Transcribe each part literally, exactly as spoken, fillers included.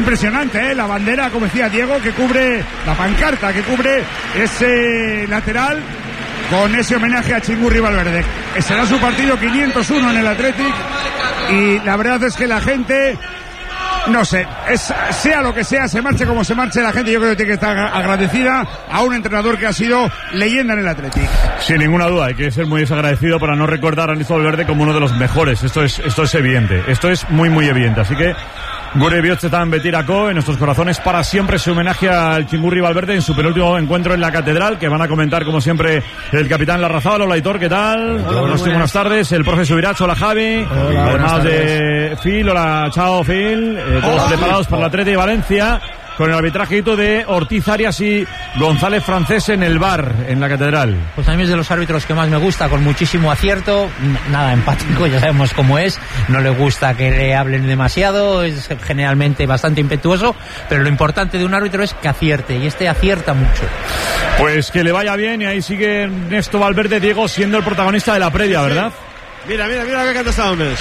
impresionante, ¿eh? La bandera, como decía Diego, que cubre la pancarta, que cubre ese lateral con ese homenaje a Txingurri Valverde. Será su partido quinientos uno en el Athletic y la verdad es que la gente, no sé, es, sea lo que sea, se marche como se marche, la gente yo creo que tiene que estar agradecida a un entrenador que ha sido leyenda en el Athletic. Sin ninguna duda, hay que ser muy desagradecido para no recordar a Ernesto Valverde como uno de los mejores. Esto es, esto es evidente, esto es muy muy evidente, así que gure bihotzetan betirako, en nuestros corazones para siempre su homenaje al Txingurri Valverde en su penúltimo encuentro en la Catedral, que van a comentar como siempre el capitán Larrazábal. Hola Aitor, ¿qué tal? Hola, buenas. buenas tardes, el profe Subirach, hola Javi, hola, además de Phil, hola chao Phil, eh, todos hola, preparados para el Athletic de Valencia, con el arbitrajito de Ortiz Arias y González Francés en el V A R, en la Catedral. Pues a mí es de los árbitros que más me gusta, con muchísimo acierto, nada empático, ya sabemos cómo es, no le gusta que le hablen demasiado, es generalmente bastante impetuoso, pero lo importante de un árbitro es que acierte, y este acierta mucho. Pues que le vaya bien, y ahí sigue Ernesto Valverde, Diego, siendo el protagonista de la previa, ¿verdad? Mira, mira, mira que canta esta hombres.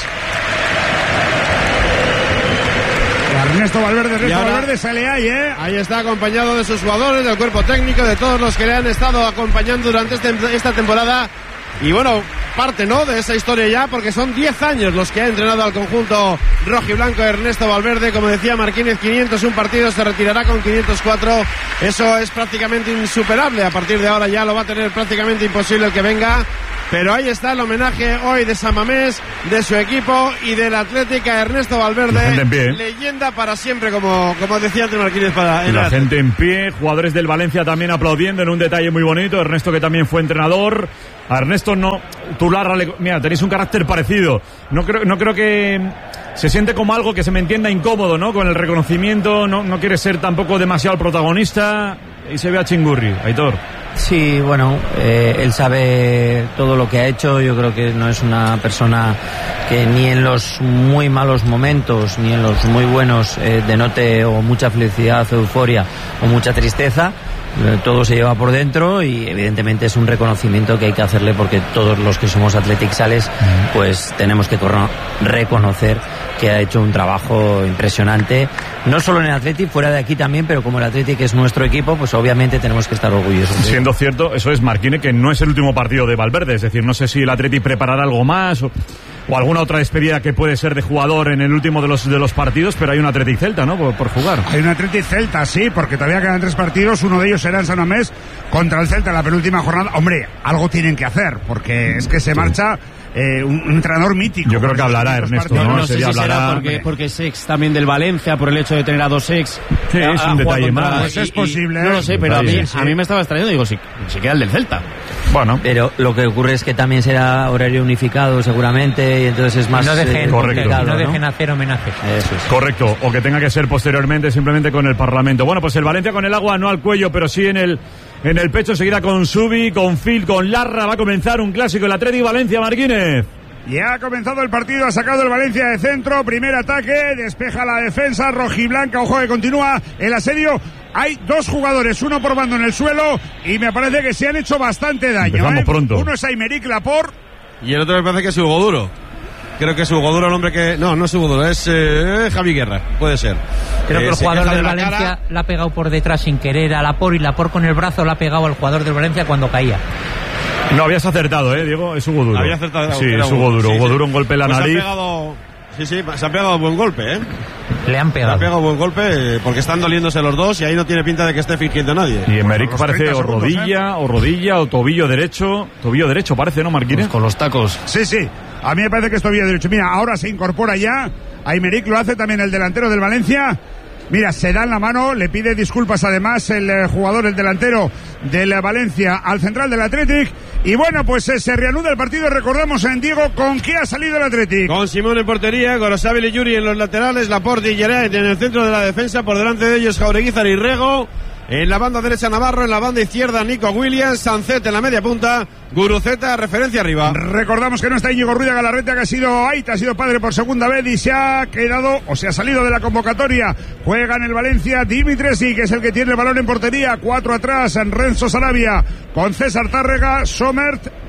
Ernesto Valverde, Ernesto ahora, Valverde sale ahí, ¿eh? Ahí está acompañado de sus jugadores, del cuerpo técnico, de todos los que le han estado acompañando durante este, esta temporada. Y bueno, parte, ¿no?, de esa historia ya, porque son diez años los que ha entrenado al conjunto rojiblanco Ernesto Valverde. Como decía Marquínez, quinientos un partidos, se retirará con quinientos cuatro. Eso es prácticamente insuperable. A partir de ahora ya lo va a tener prácticamente imposible el que venga. Pero ahí está el homenaje hoy de San Mamés, de su equipo y del Atlético a Ernesto Valverde, leyenda para siempre, como, como decía antes Marquínez. Para la Atlético. Gente en pie, jugadores del Valencia también aplaudiendo en un detalle muy bonito. Ernesto, que también fue entrenador. A Ernesto no, tú Larra, le, mira, tenéis un carácter parecido. No creo, no creo que se siente como algo que se me entienda incómodo, ¿no? Con el reconocimiento, no, no quiere ser tampoco demasiado el protagonista. Y se ve a Txingurri, Aitor. Sí, bueno, eh, él sabe todo lo que ha hecho. Yo creo que no es una persona que ni en los muy malos momentos ni en los muy buenos eh, denote o mucha felicidad o euforia o mucha tristeza. Todo se lleva por dentro y evidentemente es un reconocimiento que hay que hacerle, porque todos los que somos atletixales pues tenemos que reconocer que ha hecho un trabajo impresionante, no solo en el Athletic, fuera de aquí también, pero como el Athletic es nuestro equipo, pues obviamente tenemos que estar orgullosos. Siendo cierto, eso es, Marquine, que no es el último partido de Valverde, es decir, no sé si el Athletic preparará algo más o, o alguna otra despedida que puede ser de jugador en el último de los de los partidos, pero hay un Athletic Celta, ¿no?, por, por jugar. Hay un Athletic Celta, sí, porque todavía quedan tres partidos, uno de ellos será en San Mamés contra el Celta en la penúltima jornada. Hombre, algo tienen que hacer, porque es que se sí. marcha eh, un, un entrenador mítico. Yo creo que hablará Ernesto, ¿no? No, no sé si hablará será porque, porque es ex también del Valencia, por el hecho de tener a dos ex. Sí, a, es un detalle más. Pues es posible. Y, no lo sé, pero a mí, sí. a mí me estaba extrañando, digo, si, si queda el del Celta. Bueno. Pero lo que ocurre es que también será horario unificado seguramente, y entonces es más no dejen, eh, correcto. ¿no? no dejen hacer homenajes. Eso es. Correcto, o que tenga que ser posteriormente simplemente con el Parlamento. Bueno, pues el Valencia con el agua no al cuello, pero sí en el en el pecho, seguida con Subi, con Phil, con Larra. Va a comenzar un clásico, el Athletic Valencia, Marquínez. Ya ha comenzado el partido, ha sacado el Valencia de centro, primer ataque, despeja la defensa rojiblanca, ojo que continúa el asedio. Hay dos jugadores, uno por bando en el suelo, y me parece que se han hecho bastante daño. Empezamos ¿eh? pronto. Uno es Aymeric Laporte. Y el otro me parece que es Hugo Duro. Creo que es Hugo Duro el hombre que... No, no es Hugo Duro, es eh, Javi Guerra, puede ser. Creo eh, que el jugador del la Valencia cara. la ha pegado por detrás sin querer a Laporte, y Laporte con el brazo la ha pegado al jugador del Valencia cuando caía. No, habías acertado, ¿eh, Diego? Es Hugo Duro. Había acertado. Sí, es Hugo Duro. Sí, Hugo sí. Duro, un golpe en la pues nariz. Se ha pegado... Sí, sí, se ha pegado buen golpe, ¿eh? Le han pegado. Le ha pegado buen golpe porque están doliéndose los dos y ahí no tiene pinta de que esté fingiendo nadie. Y Aymeric bueno, parece o rodilla, ¿eh? o rodilla, o tobillo derecho. Tobillo derecho parece, ¿no, Marquínez? Pues con los tacos. Sí, sí. A mí me parece que es tobillo derecho. Mira, ahora se incorpora ya. Aymeric, lo hace también el delantero del Valencia. Mira, se dan la mano, le pide disculpas además el eh, jugador, el delantero del Valencia al central del Athletic. Y bueno, pues eh, se reanuda el partido. Recordamos en Diego con qué ha salido el Athletic. Con Simón en portería, Gorosabel y Yuri en los laterales, Laporte y Geraint en el centro de la defensa, por delante de ellos Jaureguizar y Rego. En la banda derecha Navarro, en la banda izquierda Nico Williams, Sancet en la media punta, Guruceta, referencia arriba. Recordamos que no está Íñigo Ruiz de Galarreta, que ha sido Aita, ha sido padre por segunda vez y se ha quedado, o se ha salido de la convocatoria. Juega en el Valencia Dimitresi, que es el que tiene el balón en portería, cuatro atrás, en Renzo Sarabia, con César Tárrega, Somert,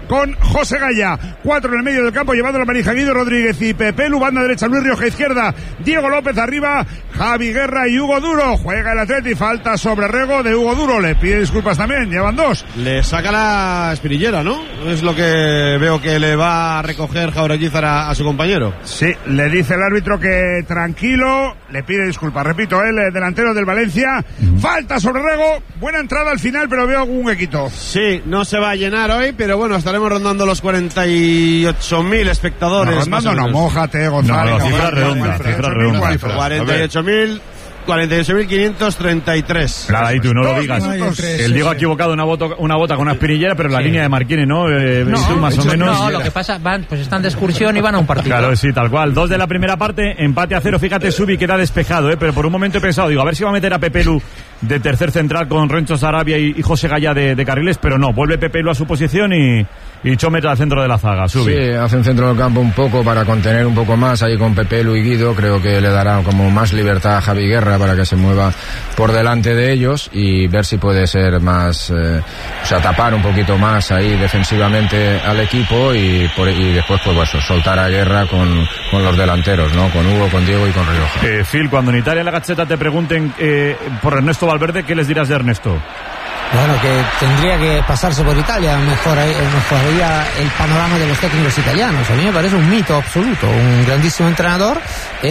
con José Gaya. Cuatro en el medio del campo, llevando la manija Guido Rodríguez y Pepelu. Banda derecha, Luis Rioja. Izquierda, Diego López. Arriba, Javi Guerra y Hugo Duro. Juega el Atleti, falta sobre Rego de Hugo Duro. Le pide disculpas también, llevan dos. Le saca la espinillera, ¿no? Es lo que veo que le va a recoger Jaureguizar a, a su compañero. Sí, le dice el árbitro que tranquilo, le pide disculpas. Repito, el delantero del Valencia. Uh-huh. Falta sobre Rego. Buena entrada al final, pero veo algún huequito. Sí, no se va a llenar hoy, pero bueno, estaremos rondando los cuarenta y ocho mil espectadores. No, rondando no, mójate, Gonzalo. No, no, cifra redonda, cifra redonda. cuarenta y ocho mil cuarenta y ocho mil quinientos treinta y tres. Nada, y tú no lo digas. El Diego ha equivocado una bota, una bota con una espinillera, pero la sí. línea de Marquini, ¿no? Eh, no, tú más o menos. No, lo que pasa, van, pues están de excursión y van a un partido. Claro, sí, tal cual. Dos de la primera parte, empate a cero. Fíjate, Subi queda despejado, ¿eh? Pero por un momento he pensado, digo, a ver si va a meter a Pepelu de tercer central con Rencho Sarabia y, y José Gaya de, de carriles, pero no, vuelve Pepelu a su posición y, y Chomet al centro de la zaga. Subi. Sí, hace un centro del campo un poco para contener un poco más ahí con Pepelu y Guido. Creo que le dará como más libertad a Javi Guerra para que se mueva por delante de ellos y ver si puede ser más, eh, o sea, tapar un poquito más ahí defensivamente al equipo y, por, y después pues bueno, soltar a Guerra con, con los delanteros, ¿no? Con Hugo, con Diego y con Rioja. Eh, Phil, cuando en Italia en la Gazzetta te pregunten eh, por Ernesto Valverde, ¿qué les dirás de Ernesto? Bueno, que tendría que pasarse por Italia, mejor, mejoraría el panorama de los técnicos italianos. A mí me parece un mito absoluto, un grandísimo entrenador.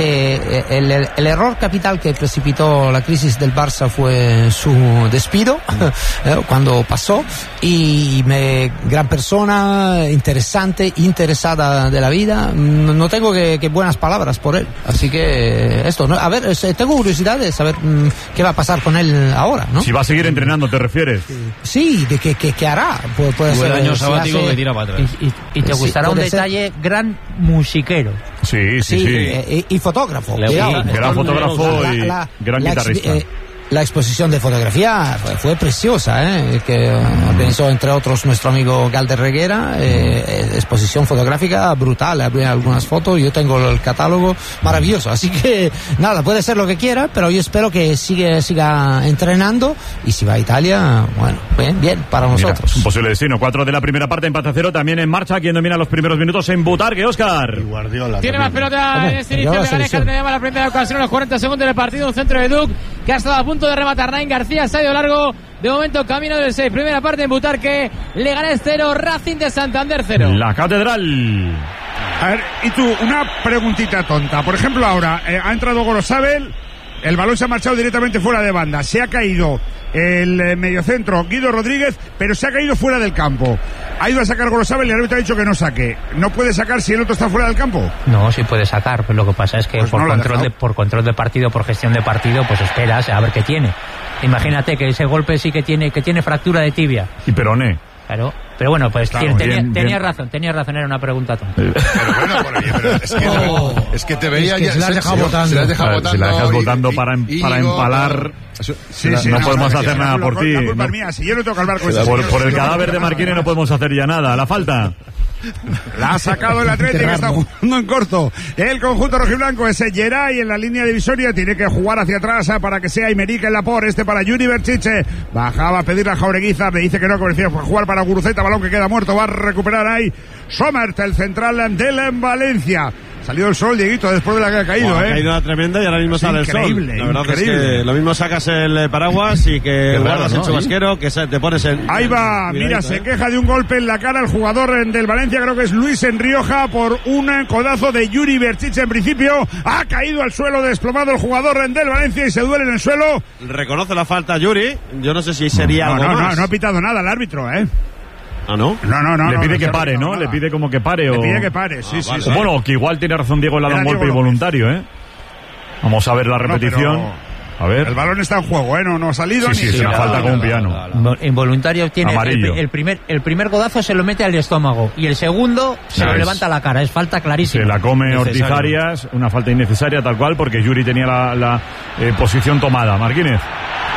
Eh, el, el, el error capital que precipitó la crisis del Barça fue su despido eh, cuando pasó, y me, gran persona, interesante, interesada de la vida. No tengo que, que buenas palabras por él, así que esto, ¿no? A ver, tengo curiosidad de saber mmm, qué va a pasar con él ahora, ¿no? Si va a seguir entrenando, ¿te refieres? Sí, de que, que, que hará. Puede, puede ser, año sabático que tira para atrás. Y, y, y te gustará sí, un detalle, ser... gran musiquero. Sí, sí, sí. sí. Eh, y, y fotógrafo. Le, cuidado, sí, gran fotógrafo la, y la, gran la, guitarrista. Eh, La exposición de fotografía fue, fue preciosa, ¿eh? Que organizó entre otros nuestro amigo Galder Reguera, eh, exposición fotográfica brutal, había algunas fotos, yo tengo el catálogo maravilloso, así que nada, puede ser lo que quiera, pero yo espero que siga, siga entrenando, y si va a Italia, bueno, bien, bien para nosotros. Mira, un posible destino. Cuatro de la primera parte, empate a cero, también en marcha. Quien domina los primeros minutos en Butarque, Óscar. Guardiola. Tiene más pelota en este inicio de Ganeja, te llama la primera ocasión, los cuarenta segundos del partido, un centro de Duc, que ha estado a punto de rematar. Nain García se ha ido largo, de momento camino del seis. Primera parte en Butarque, Leganés cero, Racing de Santander cero. La Catedral. A ver, y tú, una preguntita tonta. Por ejemplo, ahora eh, ha entrado Gorosabel, el balón se ha marchado directamente fuera de banda, se ha caído el eh, mediocentro Guido Rodríguez, pero se ha caído fuera del campo. Ha ido a sacar Gorosabel y el árbitro ha dicho que no saque. ¿No puede sacar si el otro está fuera del campo? No, sí puede sacar, pero lo que pasa es que pues por, no control de, por control de partido, por gestión de partido, pues esperas a ver qué tiene. Imagínate que ese golpe sí que tiene que tiene fractura de tibia. Y peroné. Claro. Pero bueno, pues claro, tenía, bien, tenía bien. razón, tenía razón, era una pregunta tonta. Pero bueno, pero, pero es, que, oh, es que te veía es que ya. Se la has dejado votando. Se la has dejado votando. Si la dejas votando para, y, para Íñigo, empalar. Eso, sí, sí, no, no podemos hacer sí, nada por ti. La culpa no. es mía, si yo no toco el barco. Por, por el cadáver de Marquini no podemos hacer ya nada. La falta. La ha sacado el Atlético, que está jugando en corto. El conjunto rojiblanco es Geray en la línea divisoria. Tiene que jugar hacia atrás para que sea Imeric en la por. Este para Yuri Berchiche. Bajaba a pedirle a Jaureguizar. Le dice que no, que decía jugar para Guruceta. Balón que queda muerto. Va a recuperar ahí Somert, el central del Valencia. Salió el sol, Dieguito, después de la que ha caído, wow, ¿eh? Ha caído una tremenda y ahora mismo sí, sale el sol. La verdad increíble. Es que lo mismo sacas el paraguas y que Qué guardas raro, ¿no? el chubasquero, que se, te pones en... Ahí va, mira, se queja de un golpe en la cara el jugador del Valencia, creo que es Luis Enrioja, por un codazo de Yuri Berchiche en principio. Ha caído al suelo, desplomado el jugador del Valencia y se duele en el suelo. Reconoce la falta Yuri, yo no sé si sería no, algo no, más. No, no ha pitado nada el árbitro, ¿eh? ¿Ah, no? No, no, no. Le pide no, que no, pare, ¿no? Nada. Le pide como que pare. Le o... pide que pare, sí, ah, sí, vale. sí. Bueno, que igual tiene razón Diego, le ha dado un golpe Diego involuntario, ¿eh? Vamos a ver la repetición. No, a ver. El balón está en juego, ¿eh? No, no ha salido sí, ni... Sí, sí, una falta con un piano. Involuntario tiene el, el primer el primer codazo se lo mete al estómago y el segundo se no, lo es... levanta la cara. Es falta clarísima. Se la come Ortiz-Arias, una falta innecesaria tal cual porque Yuri tenía la, la eh, posición tomada. Marquínez.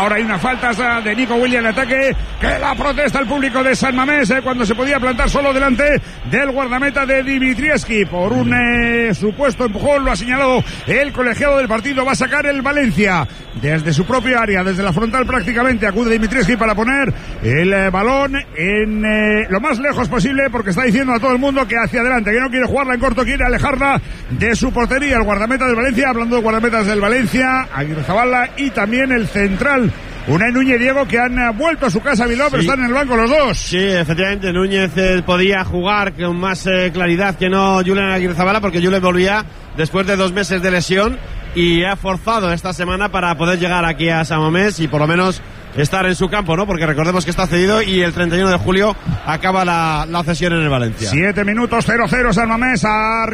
Ahora hay una falta de Nico Williams en ataque, que la protesta el público de San Mamés eh, cuando se podía plantar solo delante del guardameta de Dimitrievski por un eh, supuesto empujón. Lo ha señalado el colegiado del partido. Va a sacar el Valencia desde su propio área, desde la frontal prácticamente. Acude Dimitrievski para poner el eh, balón en eh, lo más lejos posible, porque está diciendo a todo el mundo que hacia adelante, que no quiere jugarla en corto, quiere alejarla de su portería. El guardameta del Valencia, hablando de guardametas del Valencia, Aguirrezabala y también el central Unai Núñez, Diego, que han vuelto a su casa Bilbao, sí, pero están en el banco los dos. Sí, efectivamente, Núñez eh, podía jugar con más eh, claridad que no Julen Aguirrezabala, porque Julen volvía después de dos meses de lesión y ha forzado esta semana para poder llegar aquí a San Mamés y por lo menos estar en su campo, ¿no? Porque recordemos que está cedido y el treinta y uno de julio acaba la, la cesión en el Valencia. Siete minutos, cero cero San Mamés,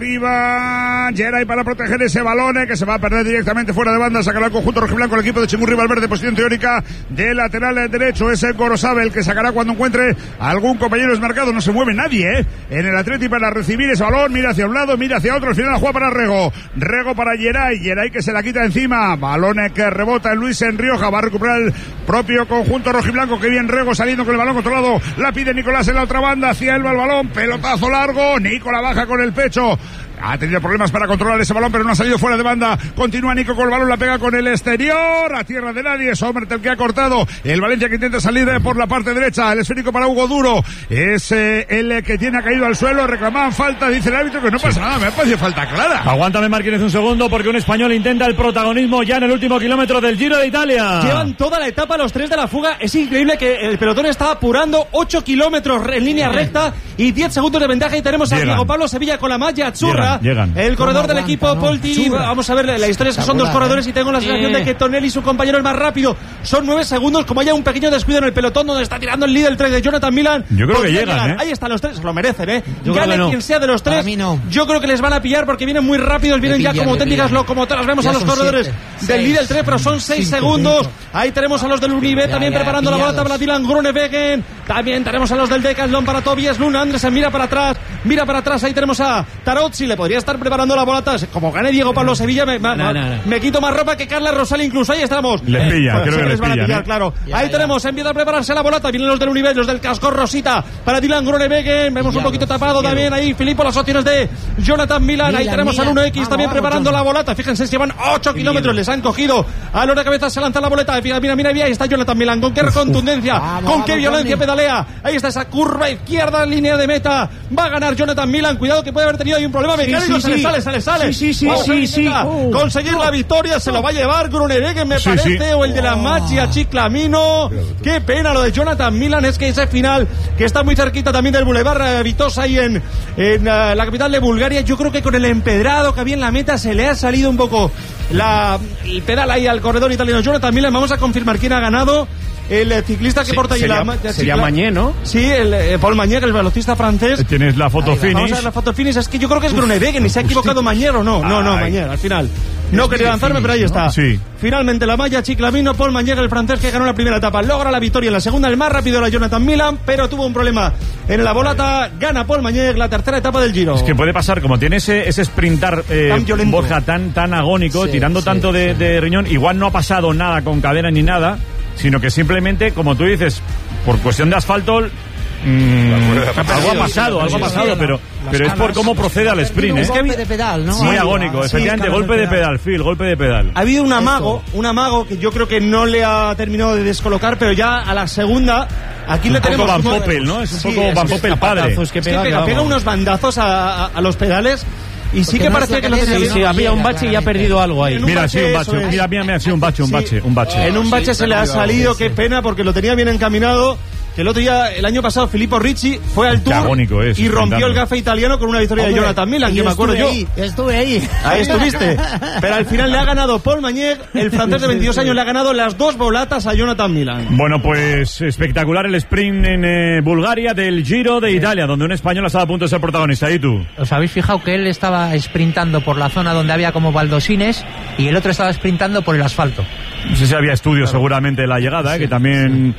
arriba Geray para proteger ese balón que se va a perder directamente fuera de banda. Sacará el conjunto rojiblanco el equipo de Chimurri Valverde, posición teórica de lateral derecho. Ese Gorosabel, el que sacará cuando encuentre algún compañero desmarcado. No se mueve nadie, ¿eh? En el Atleti para recibir ese balón, mira hacia un lado, mira hacia otro. Al final la juega para Rego, Rego para Geray, Geray que se la quita encima, balón que rebota en Luis en Rioja, va a recuperar el propio conjunto rojiblanco. Que bien Rego saliendo con el balón controlado, la pide Nicolás en la otra banda, hacia él va el balón, pelotazo largo, Nico la baja con el pecho. Ha tenido problemas para controlar ese balón, pero no ha salido fuera de banda. Continúa Nico con el balón, la pega con el exterior, a tierra de nadie. Sommer el que ha cortado. El Valencia que intenta salir por la parte derecha. El esférico para Hugo Duro. Es eh, el que tiene caído al suelo. Reclamaban falta, dice el árbitro, que no pasa sí. nada. Me parece falta clara. Aguántame, Martínez, un segundo, porque un español intenta el protagonismo ya en el último kilómetro del Giro de Italia. Llevan toda la etapa los tres de la fuga. Es increíble que el pelotón está apurando ocho kilómetros en línea recta y diez segundos de ventaja. Y tenemos llegan. a Diego Pablo Sevilla con la malla Azzurra. Llegan, llegan. El corredor del equipo, no? Paul Tiri. Vamos a ver, la historia es que son dos corredores y tengo la sensación de que Tonelli y su compañero es más rápido. Son nueve segundos, como haya un pequeño descuido en el pelotón donde está tirando el líder tres de Jonathan Milan. Yo creo que llegan, ¿eh? Ahí están los tres, se lo merecen, ¿eh? Yo Gane no. quien sea de los tres. No. Yo creo que les van a pillar porque vienen muy rápidos, vienen pillan, ya como auténticas locomotoras. Vemos ya a los corredores siete, del líder tres, pero son seis segundos. Cinco. Ahí tenemos a los del Unive también ya, preparando ya, la bola para Dylan Groenewegen. También tenemos a los del Decathlon para Tobias Lund. Andresen mira para atrás, mira para atrás. Ahí tenemos a Tarozzi, le podría estar preparando la bola. Como gane Diego Pablo Sevilla, me, me, no, no, no. me quito más ropa que Carla Rosal incluso. Ahí estamos. Les pilla, eh, creo que les van pillan, a pillar, ¿eh? claro. Ya, Ahí ya. tenemos, empieza a prepararse la bolata. Vienen los del Unive, los del casco Rosita para Dylan Groenewegen. Vemos ya, un poquito tapado también ahí Filippo, las opciones de Jonathan Milan. Milan ahí tenemos Milan. Al uno equis vamos, también vamos, preparando vamos. la bolata. Fíjense, llevan ocho kilómetros, les han cogido. A la hora de cabeza se lanza la boleta. Mira, mira, mira, ahí está Jonathan Milan. Con qué contundencia, vamos, con vamos, qué violencia vamos. pedalea. Ahí está esa curva izquierda, línea de meta. Va a ganar Jonathan Milan. Cuidado que puede haber tenido ahí un problema mecánico. Sí, sí, se sí. le sale, se le sale. Sí, sí, sí, sí, sí. Uh. Conseguir la victoria, se lo va a llevar Groenewegen, me sí, parece, sí. o el de la Maggia Chiclamino. Qué pena lo de Jonathan Milan, es que ese final que está muy cerquita también del Boulevard Vitosa ahí en, en uh, la capital de Bulgaria. Yo creo que con el empedrado que había en la meta se le ha salido un poco la, el pedal ahí al corredor italiano Jonathan Milan. Vamos a confirmar quién ha ganado. El ciclista que sí, porta ahí sería, la... Sería Chicla... Magné, ¿no? Sí, el eh, Paul Magné, el velocista francés. Tienes la foto finish. Vamos a ver la foto finish. Es que yo creo que es Groenewegen y se ha equivocado Magné o no. No, no, Magné, al final. No quería lanzarme, finish, pero ahí está. ¿no? Sí. Finalmente la malla Chiclamino, Paul Magné, el francés que ganó la primera etapa. Logra la victoria en la segunda, el más rápido era Jonathan Milan, pero tuvo un problema en la volata. Gana Paul Magné la tercera etapa del Giro. Es que puede pasar, como tiene ese, ese sprintar eh, tan Borja tan, tan agónico, sí, tirando sí, tanto de, de riñón, igual no ha pasado nada con cadena ni nada, sino que simplemente, como tú dices, por cuestión de asfalto, mmm, algo ha pasado, algo ha pasado, pero, pero es por cómo procede al sprint, ¿eh? Es que golpe de pedal, ¿no? Muy agónico, sí, efectivamente, golpe de pedal, Phil, golpe de pedal. Ha habido un amago, un amago que yo creo que no le ha terminado de descolocar, pero ya a la segunda, aquí le tenemos... Un poco Van Poppel, ¿no? Es un sí, poco Van Poppel padre. Es que pega, pega, pega unos bandazos a, a, a los pedales. Y sí que parecía que lo tenía. Sí, sí, había un bache y ha perdido algo ahí. Mira, sí, un bache. Mira, mira, mira, sí, un bache, un bache, un bache. En un bache se le ha salido, qué pena, porque lo tenía bien encaminado. Que el otro día, el año pasado, Filippo Ricci fue al Tour es, y rompió el gafe italiano con una victoria Hombre, de Jonathan Milan, que me acuerdo yo. Ahí, estuve ahí. Ahí estuviste. Pero al final le ha ganado Paul Magné, el francés de veintidós años, le ha ganado las dos volatas a Jonathan Milan. Bueno, pues espectacular el sprint en eh, Bulgaria del Giro de Italia, donde un español estaba a punto de ser protagonista. ¿Y tú? ¿Os habéis fijado que él estaba sprintando por la zona donde había como baldosines y el otro estaba sprintando por el asfalto? No sé si había estudios claro. seguramente de la llegada, ¿eh? sí, que también... Sí.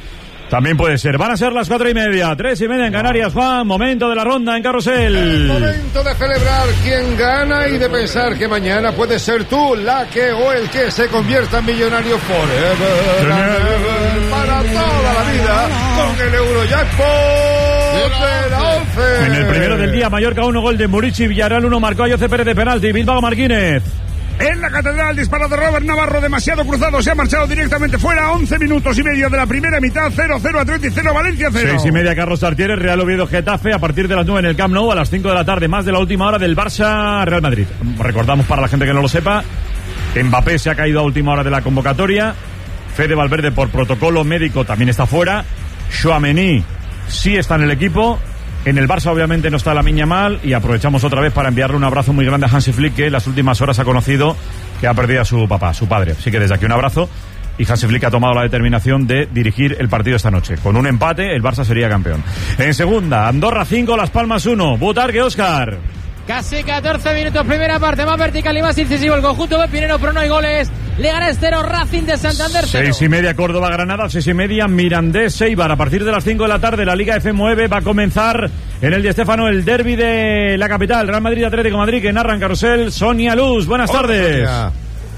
También puede ser. Van a ser las cuatro y media, tres y media en Canarias, Juan. Momento de la ronda en Carrusel. El momento de celebrar quién gana y de pensar que mañana puede ser tú la que o el que se convierta en millonario forever, para toda la vida con el Eurojackpot de la once. En el primero del día, Mallorca uno, gol de Murici, Villarreal uno, marcó a José Pérez de penalti, Bilbao Marquínez. En la Catedral, disparo de Robert Navarro, demasiado cruzado, se ha marchado directamente fuera. Once minutos y medio de la primera mitad. Cero cero Atleti, cero Valencia, cero. Seis y media, Carlos Tartiere, Real Oviedo Getafe, a partir de las nueve en el Camp Nou, a las cinco de la tarde, más de la última hora del Barça Real Madrid. Recordamos, para la gente que no lo sepa, Mbappé se ha caído a última hora de la convocatoria. Fede Valverde, por protocolo médico, también está fuera. Tchouaméni sí está en el equipo. En el Barça obviamente no está Lamine Yamal, y aprovechamos otra vez para enviarle un abrazo muy grande a Hansi Flick, que en las últimas horas ha conocido que ha perdido a su papá, su padre. Así que desde aquí un abrazo, y Hansi Flick ha tomado la determinación de dirigir el partido esta noche. Con un empate el Barça sería campeón. En segunda, Andorra cinco, Las Palmas uno. Butarque, Óscar. Casi catorce minutos, primera parte, más vertical y más incisivo el conjunto de Pinero, pero no hay goles. Leganés cero, Racing de Santander cero. Seis y media, Córdoba Granada, seis y media, Mirandés Eibar. A partir de las cinco de la tarde, la Liga F nueve va a comenzar en el Di Stéfano el derbi de la capital, Real Madrid Atlético de Madrid, que narra en Carrusel Sonia Luz. Buenas Hola, tardes. Sonia.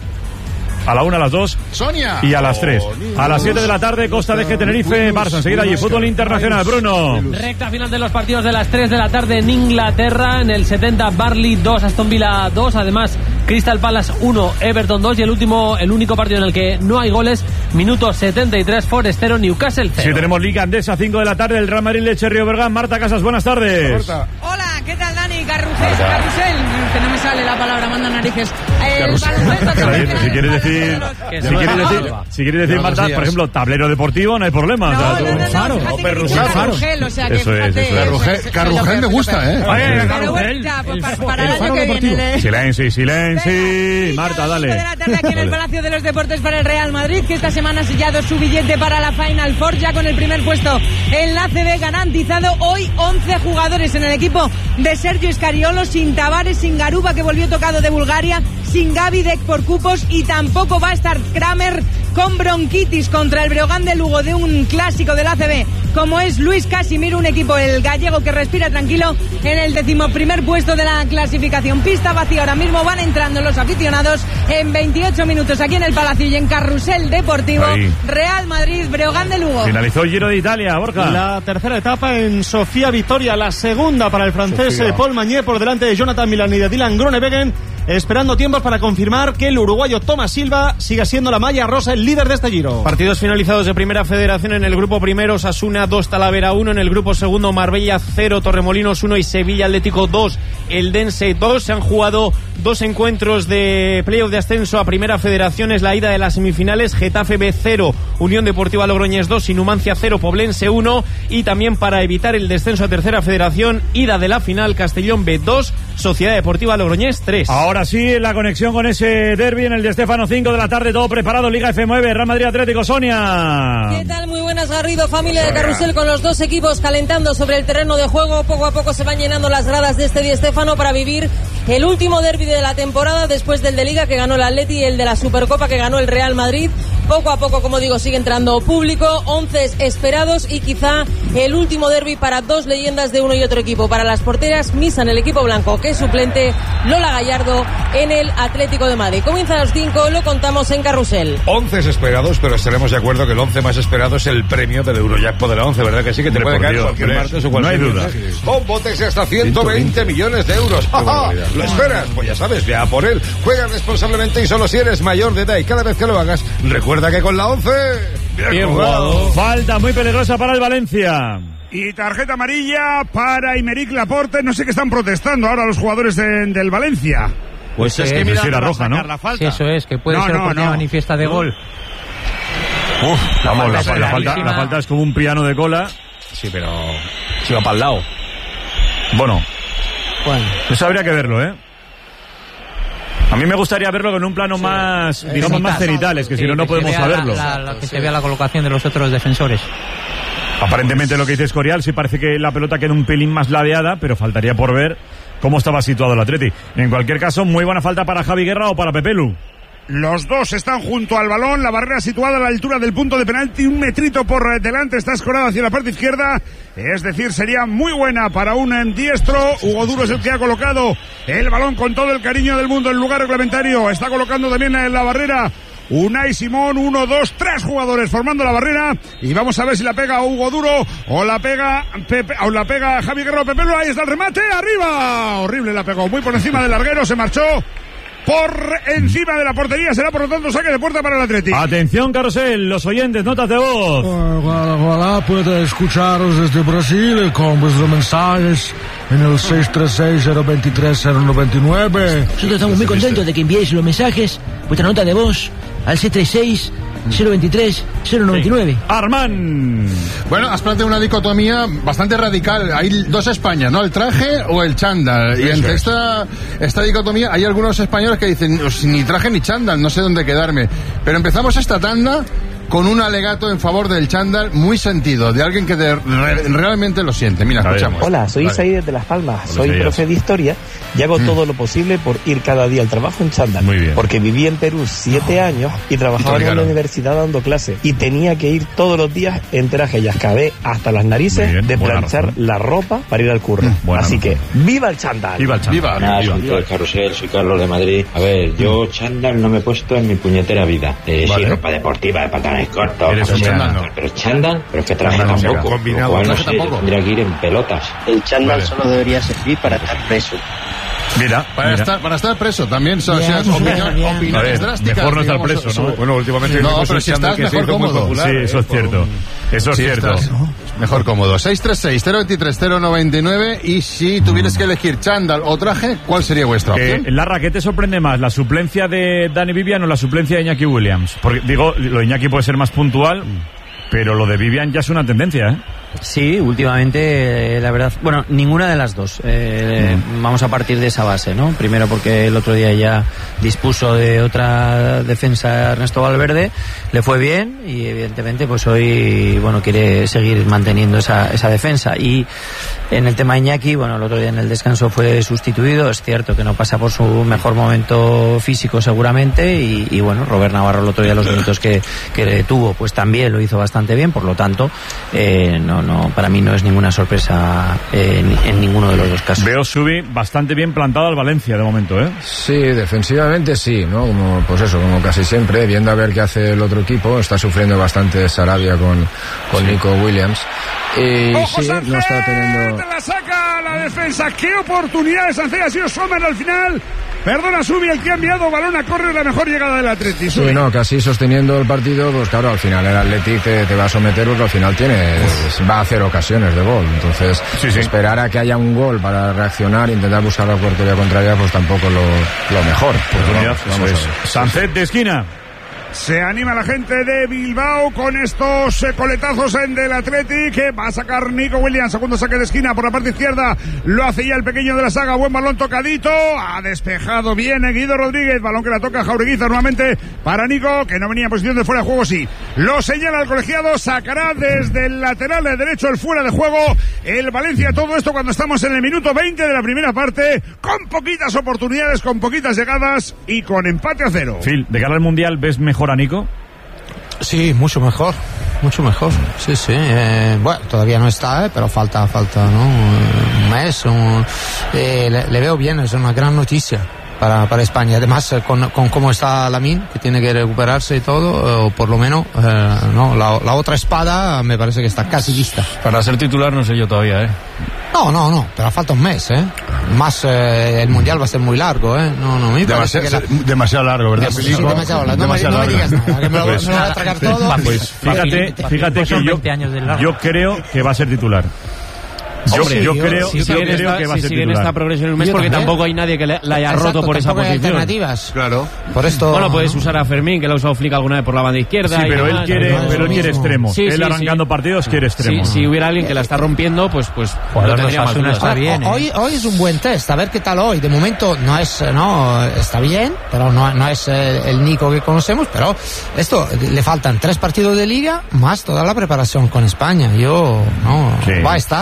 A la una, a las dos Sonia. y a las tres. A las siete de la tarde, Costa de G, Tenerife, Barça. Enseguida allí, fútbol internacional. Bruno. Recta final de los partidos de las tres de la tarde en Inglaterra. En el setenta, Barley dos, Aston Villa dos. Además, Crystal Palace uno, Everton dos. Y el último, el único partido en el que no hay goles, minuto setenta y tres, Forest cero, Newcastle cero. Sí, tenemos Liga Andesa, cinco de la tarde, el Real Madrid Leche Río Bergán. Marta Casas, buenas tardes. Hola, ¿qué tal, Dani? Carrusel, carrusel. Que no me sale la palabra, manda narices. El baloncesto. Si quieres decir, si quieres decir, si quieres decir, Marta, por ejemplo, tablero deportivo, no hay problema. No, o sea, no, no, no, Faro, fíjate o que Perrusal. dice Carrugel, o sea, que Eso es, fíjate, eso es. Carrugel, Carrugel me gusta, ¿eh? Oye, Pero bueno, ya, pues para, para el año que viene. Silencio, silencio. Marta, dale. de la tarde aquí en el Palacio de los Deportes para el Real Madrid, que esta semana ha sellado su billete para la Final Four, ya con el primer puesto en la A C B garantizado. Hoy once jugadores en el equipo de Sergio Scariolo, sin Tavares, sin Garuba, que volvió tocado de Bulgaria, sin Gavi Dec por cupos, y tampoco va a estar Kramer con bronquitis contra el Breogán de Lugo de un clásico del A C B, como es Luis Casimiro, un equipo, el gallego, que respira tranquilo en el decimoprimer puesto de la clasificación. Pista vacía ahora mismo, van entrando los aficionados en veintiocho minutos aquí en el Palacio y en Carrusel Deportivo. Ahí. Real Madrid, Breogán de Lugo. Finalizó el Giro de Italia, Borja. La tercera etapa en Sofía Vitoria, la segunda para el francés Sofía. Paul Magnier, por delante de Jonathan Milan y de Dylan Groenewegen, esperando tiempos para confirmar que el uruguayo Thomas Silva siga siendo la malla rosa, el líder de este Giro. Partidos finalizados de Primera Federación. En el grupo primero, Osasuna dos, Talavera uno. En el grupo segundo, Marbella cero, Torremolinos uno y Sevilla Atlético dos, Eldense dos. Se han jugado dos encuentros de playoff de ascenso a Primera Federación. Es la ida de las semifinales: Getafe B cero, Unión Deportiva Logroñés dos y Numancia cero, Poblense uno. Y también, para evitar el descenso a Tercera Federación, ida de la final: Castellón B dos, Sociedad Deportiva Logroñés tres. Ahora sí, la conexión con ese derbi en el Di Stéfano, cinco de la tarde, todo preparado. Liga F nueve, Real Madrid Atlético. Sonia. ¿Qué tal? Muy buenas, Garrido, familia de Carrusel, con los dos equipos calentando sobre el terreno de juego. Poco a poco se van llenando las gradas de este Di Stéfano para vivir el último derbi de la temporada, después del de Liga que ganó el Atleti y el de la Supercopa que ganó el Real Madrid. Poco a poco, como digo, sigue entrando público, once esperados, y quizá el último derbi para dos leyendas de uno y otro equipo. Para las porteras, Misa en el equipo blanco, que es suplente, Lola Gallardo en el Atlético de Madrid. Comienza a las cinco, lo contamos en Carrusel. once esperados, pero estaremos de acuerdo que el once más esperado es el premio del Eurojackpot de la once, ¿verdad que sí? Que te puede caer cualquier martes o cualquier no hay duda. viernes. Con botes de hasta ciento veinte millones de euros. ¿Lo esperas? Pues ya sabes, ve a por él. Juega responsablemente y solo si eres mayor de edad, y cada vez que lo hagas, recuerda que con la once... Bien, Bien jugado. jugado. Falta muy peligrosa para el Valencia. Y tarjeta amarilla para Aymeric Laporte. No sé qué están protestando ahora los jugadores de, del Valencia. Pues es que mira, era roja, ¿no? Sí, eso es, que puede No, ser no, oportunidad no. manifiesta de gol. Uf, vamos, la, falta la, es falta, clarísima. la falta es como un piano de cola. Sí, pero si va para el lado. Bueno, Bueno, eso habría que verlo, ¿eh? A mí me gustaría verlo con un plano más, digamos, más cenitales, que si Sí, no, no se podemos vea la- saberlo. la- la- que se vea la colocación de los otros defensores. Aparentemente lo que dice Escorial, sí parece que la pelota queda un pelín más ladeada, pero faltaría por ver cómo estaba situado el Atleti. En cualquier caso, muy buena falta para Javi Guerra o para Pepelu. Los dos están junto al balón, la barrera situada a la altura del punto de penalti, un metrito por delante, está escorado hacia la parte izquierda, es decir, sería muy buena para un diestro. Hugo Duro es el que ha colocado el balón con todo el cariño del mundo en lugar reglamentario, está colocando también en la barrera Unai Simón, uno, dos, tres jugadores formando la barrera, y vamos a ver si la pega Hugo Duro o la pega Pepe, o la pega Javi Guerrero. Pepe, ahí está el remate, arriba, horrible, la pegó muy por encima del larguero, se marchó por encima de la portería, será por lo tanto saque de puerta para el Atlético. Atención, Carrusel, los oyentes, notas de voz. Hola, hola, puede escucharos desde Brasil con vuestros mensajes en el seis tres seis, cero dos tres, cero nueve nueve. Nosotros estamos muy contentos de que enviéis los mensajes, vuestra nota de voz al seis tres seis, cero dos tres, cero nueve nueve. Armán. Bueno, has planteado una dicotomía bastante radical. Hay dos Españas, ¿no? El traje o el chándal. Y entre esta, esta dicotomía hay algunos españoles que dicen ni traje ni chándal, no sé dónde quedarme. Pero empezamos esta tanda con un alegato en favor del chándal muy sentido, de alguien que de, re, realmente lo siente. Mira, escuchamos. Hola, soy Isaí desde Las Palmas, Hola, soy Isaías. profe de historia y hago mm. todo lo posible por ir cada día al trabajo en chándal. Muy bien. Porque viví en Perú siete oh. años y trabajaba y en la universidad dando clases y tenía que ir todos los días en traje y acabé hasta las narices bien, de planchar razón. la ropa para ir al curro. Mm, Así razón. que, ¡viva el chándal! ¡Viva el chándal! ¡Viva! Nada, viva. Soy el Carrusel, soy Carlos de Madrid. A ver, yo chándal no me he puesto en mi puñetera vida. Eh, vale. Sí, ropa deportiva, de pantalones cortos. Chándal no. Pero chándal, pero es que traje tampoco. Combinado, bueno, no sé, tendría que ir en pelotas. El chándal vale. solo debería servir para estar preso. Mira, para, mira. Estar, para estar preso también, son bien, o sea, opinión, bien. opiniones ver, drásticas. Mejor no estar digamos, preso, ¿no? sobre, Bueno, últimamente no, pero si estás mejor cómodo. Popular, sí, eso eh, es cierto. Con... Eso es sí, cierto. Estás, ¿no? Mejor cómodo. seis tres seis, cero dos tres, cero nueve nueve. Y si tuvieras que elegir chándal o traje, ¿cuál sería vuestra opción? Eh, Larra, ¿qué te sorprende más? ¿La suplencia de Dani Vivian o la suplencia de Iñaki Williams? Porque digo, lo de Iñaki puede ser más puntual, pero lo de Vivian ya es una tendencia, ¿eh? Sí, últimamente, eh, la verdad, bueno, ninguna de las dos. Eh, mm. Vamos a partir de esa base, ¿no? Primero porque el otro día ya dispuso de otra defensa Ernesto Valverde, le fue bien y evidentemente pues hoy, bueno, quiere seguir manteniendo esa, esa defensa. Y en el tema Iñaki, bueno, el otro día en el descanso fue sustituido, es cierto que no pasa por su mejor momento físico seguramente y, y bueno, Robert Navarro el otro día los minutos que, que tuvo, pues también lo hizo bastante bien, por lo tanto, eh, no No, para mí no es ninguna sorpresa en, en ninguno de los dos casos. Veo Subi bastante bien plantado al Valencia de momento, ¿eh? Sí, defensivamente sí, ¿no? Como, pues eso, como casi siempre, viendo a ver qué hace el otro equipo, está sufriendo bastante Sarabia con, con sí. Nico Williams. Y ¡Ojo, sí, Sánchez! no está teniendo... La saca la defensa, qué oportunidad de Sánchez, ha sido Sommer al final. Perdona, Subi, el que ha enviado balón a córner, la mejor llegada del Atleti. Sí, no, casi sosteniendo el partido, pues claro, al final el Atleti te, te va a someter porque al final tiene, va a hacer ocasiones de gol. Entonces, sí, sí. esperar a que haya un gol para reaccionar, intentar buscar la portería contraria, pues tampoco lo, lo mejor. Oportunidad, vamos, vamos eso es. Sánchez de esquina. Se anima la gente de Bilbao con estos eh, coletazos en del Athletic, que va a sacar Nico Williams, segundo saque de esquina por la parte izquierda, lo hace ya el pequeño de la saga, buen balón tocadito, ha despejado bien Guido Rodríguez, balón que la toca Jaureguiza nuevamente para Nico, que no venía en posición de fuera de juego, sí, lo señala el colegiado, sacará desde el lateral de derecho el fuera de juego, el Valencia, todo esto cuando estamos en el minuto veinte de la primera parte, con poquitas oportunidades, con poquitas llegadas y con empate a cero. Phil, de cara al Mundial, ¿ves mejor a Nico? Sí, mucho mejor, mucho mejor. Sí, sí. Eh, bueno, todavía no está, eh, pero falta, falta, ¿no? Un mes. Un, eh, le, le veo bien, es una gran noticia para, para España. Además, con, con cómo está Lamine, que tiene que recuperarse y todo, o por lo menos, eh, no, la, la otra espada me parece que está casi lista. Para ser titular no sé yo todavía, ¿eh? No, no, no, pero falta un mes, ¿eh? Más, eh, el Mundial va a ser muy largo, ¿eh? No, no, me parece demasiado, que la... demasiado largo, ¿verdad? Sí, sí, demasiado largo. No, demasiado me, no me digas nada, que me lo, pues, me lo voy a tragar todo. Pues fíjate, fíjate que yo, yo creo que va a ser titular. Yo, Hombre, yo yo, creo, si yo sigue creo esta, que va a si ser sigue titular. en esta progresión en un mes, Yo porque también. tampoco hay nadie que le, la haya Exacto, roto por esa tampoco hay posición. alternativas. Claro. Por esto. Bueno, puedes ¿no? usar a Fermín, que lo ha usado Flick alguna vez por la banda izquierda. Sí, pero y él demás, quiere, no, pero él quiere extremos. Sí, él sí, arrancando sí. partidos quiere extremos. Sí, si hubiera alguien que la está rompiendo, pues, pues Jugador no tendría más dudas. está bien, ¿eh? Hoy, hoy es un buen test, a ver qué tal hoy. De momento no es, no, está bien, pero no, no es eh, el Nico que conocemos, pero esto, le faltan tres partidos de liga, más toda la preparación con España. Yo, no, Sí. va a estar, va a estar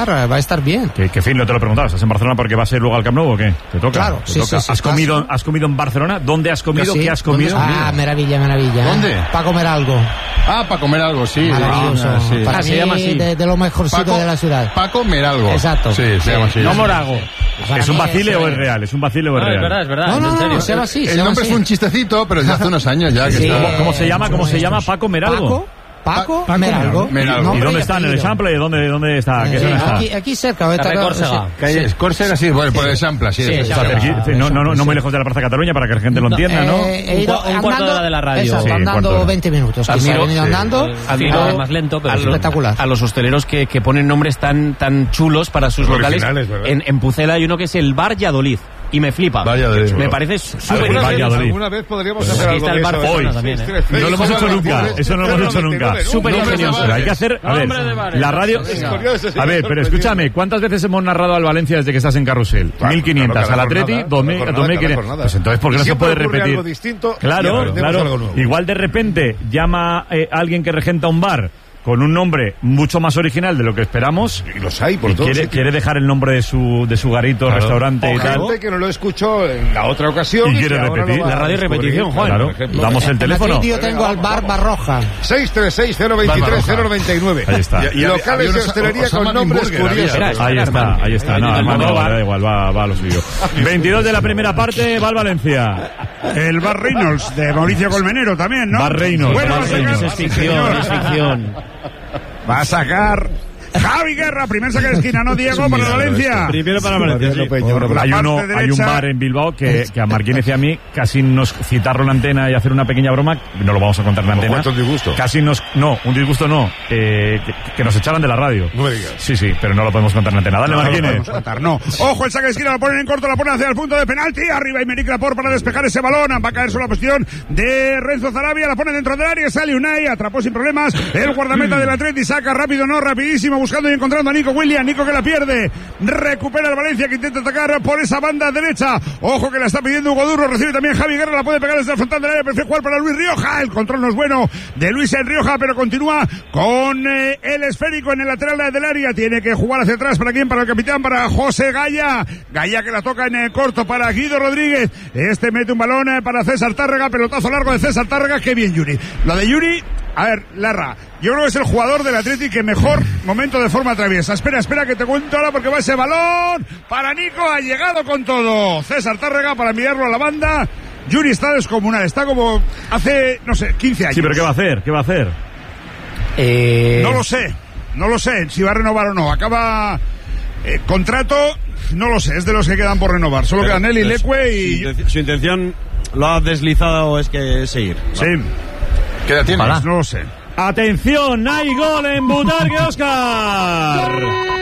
estar bien. ¿Qué, qué fin? No te lo he preguntado. ¿Estás en Barcelona porque vas a ir luego al Camp Nou o qué? ¿Te toca? Claro, ¿Te sí, toca? sí, sí, ¿Has, comido, ¿Has comido en Barcelona? ¿Dónde has comido? Sí. ¿Qué has comido? Ah, maravilla, maravilla. ¿Dónde? ¿eh? Para comer algo. Ah, para comer algo, sí. Maravilloso. Ah, sí. Para Ah, mí, se llama así. de, de lo mejorcito Paco- de la ciudad. Para comer algo. Exacto. Sí, se Sí. llama así. No Morago. Para ¿Es un mí vacile eso o es real? ¿Es un vacile o es No, es real? verdad, es verdad. No, es no, en no, serio. no, se llama así. se El llama nombre así. es un chistecito, pero desde hace unos años ya que Sí. está. ¿Cómo, cómo se llama? ¿Cómo se Muchos llama? maestros. ¿Paco Meralgo? Paco, Paco, Paco Meralgo. Meralgo. ¿Y Nombre dónde está? ¿En el apellido. Example? ¿Dónde, ¿Dónde está? ¿Qué Eh, zona está? aquí, aquí cerca. Carrer está- Córcega. Calle Córcega, sí, por, por el Sampla, sí. Sí, sí. sí, Está cerqui- sí, no, no, no, no muy lejos de la Plaza Cataluña para que la gente lo entienda, ¿no? Eh, he Un ido cua- un cuarto de hora de la radio. Exacto, Sí, un cuarto de andando hora. veinte minutos. Que Admiro- se ha venido sí. andando. Admiro Es más lento, pero a, sí. lo- espectacular. a los hosteleros que, que ponen nombres tan, tan chulos para sus locales. Originales, ¿verdad? En, en Pucela hay uno que es el Bar Valladolid. Y me flipa. Valladolid. Me parece súper ¿Alguna vez, Valladolid. alguna vez podríamos Pues hacer aquí algo está de el eso, Barcelona ¿eh? también, ¿eh? seis tres seis, No lo hemos hecho nunca, eso no lo hemos hecho nunca. Súper ingenioso. Pero hay que hacer, a ver, Nombre de bares. la radio... Es curioso, sí, A ver, es pero sorprendente. escúchame, ¿cuántas veces hemos narrado al Valencia desde que estás en Carrusel? Claro, mil quinientas, claro, cada al Atleti, jornada, dos mil, cada dos mil jornada, cada quinientos. jornada. Pues entonces, ¿por qué Y no se siempre puede ocurre repetir? algo distinto y Claro, aprendemos algo claro. nuevo. Igual de repente llama eh, alguien que regenta un bar con un nombre mucho más original de lo que esperamos. Y los hay por y todos quiere, sitios. quiere dejar el nombre de su, de su garito, Claro. restaurante O y tal. gente que no lo escuchó en la otra ocasión Y que quiere ahora repetir. lo va La a radio descubrir, repetición, Juan. Claro, por ejemplo. damos el En teléfono. Madrid yo tengo al bar Barroja. seis tres seis, cero veintitrés, cero noventa y nueve. Ahí está. Y- y había- Locales había de unos- hostelería Osama con Bin nombres Burger, había. curiosos. Ahí está, ahí está. No, hermano, da igual, va, va a lo suyo. veintidós de la primera parte, va al Valencia. El Bar Reynolds de Mauricio Colmenero también, ¿no? Bar Reynolds, Bueno, Bar va a sacar- Reynolds. Es ficción, es ficción. Va a sacar Javi Guerra, primer saque de esquina, ¿no, Diego? Para Valencia. Primero para Valencia. sí. La Hay, uno, parte hay un derecha. bar en Bilbao que, que a Marquínez y a mí casi nos citaron la antena y hacer una pequeña broma, no lo vamos a contar en la antena. ¿Cuánto disgusto? Casi nos, no, un disgusto no, eh, que, que nos echaran de la radio. No me digas. Sí, sí, pero no lo podemos contar en la antena. Dale, No, no lo Marquínez. podemos contar, no. Ojo, el saque de esquina, lo ponen en corto, la ponen hacia el punto de penalti. Arriba Imeric Laporte para despejar ese balón. Va a caer solo la posición de Renzo Zarabia. La pone dentro del área. Sale Unai, atrapó sin problemas. El guardameta del Atleti saca rápido, no, rapidísimo, buscando y encontrando a Nico Williams. Nico que la pierde. Recupera el Valencia que intenta atacar por esa banda derecha. Ojo que la está pidiendo Hugo Duro. Recibe también Javi Guerra. La puede pegar desde el frontal del área. Prefiere jugar para Luis Rioja. El control no es bueno de Luis en Rioja, pero continúa con eh, el esférico en el lateral del área. Tiene que jugar hacia atrás. ¿Para quién? Para el capitán, para José Gaya. Gaya que la toca en el corto para Guido Rodríguez. Este mete un balón eh, para César Tárrega. Pelotazo largo de César Tárrega. Qué bien, Yuri. Lo de Yuri, a ver, Larra, yo creo que es el jugador del Atleti que mejor momento de forma atraviesa. Espera, espera que te cuento ahora porque va ese balón para Nico. Ha llegado con todo César Tárrega para enviarlo a la banda. Yuri está descomunal, está como hace, no sé, quince años. Sí, pero ¿qué va a hacer? ¿Qué va a hacer? Eh... No lo sé, no lo sé si va a renovar o no. Acaba eh, contrato, no lo sé, es de los que quedan por renovar. Solo quedan él y Leque y... Su intención, su intención lo ha deslizado, es que es seguir. Sí. ¿Qué edad tienes? No lo sé. Atención, hay gol en Butarque, Óscar.